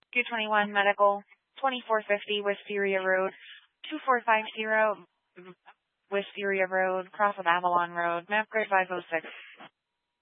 221 Medical, 2450 Wisteria Road, 2450 Wisteria Road, Cross of Avalon Road, map grid 506.